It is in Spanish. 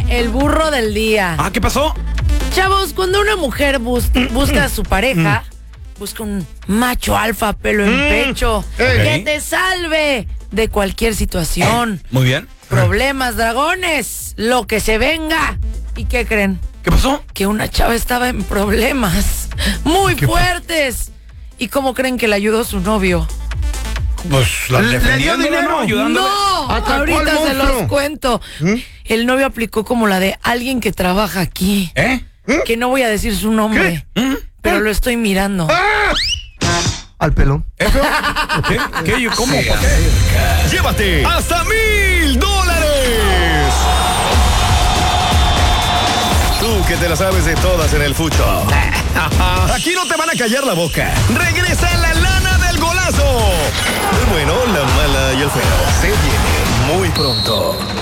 el burro del día. Ah, ¿qué pasó? Chavos, cuando una mujer busca a su pareja, busca un macho alfa, pelo en pecho, que te salve de cualquier situación. Muy bien. Problemas, dragones, lo que se venga. ¿Y qué creen? ¿Qué pasó? Que una chava estaba en problemas muy fuertes. ¿Y cómo creen que le ayudó su novio? Pues la ¿Le dio defendiéndola, dinero? ¿no? Ayudándole. No, ¿Atrapó al ahorita se monstruo? los cuento. El novio aplicó como la de alguien que trabaja aquí. ¿Eh? Que no voy a decir su nombre, pero lo estoy mirando. Al pelón. ¿Eso? ¿Qué? ¿Cómo? ¿Por qué? Llévate hasta $1,000. Tú que te la sabes de todas en el fucho. Aquí no te van a callar la boca. Regresa la lana del golazo. El bueno, la mala y el feo. Se viene muy pronto.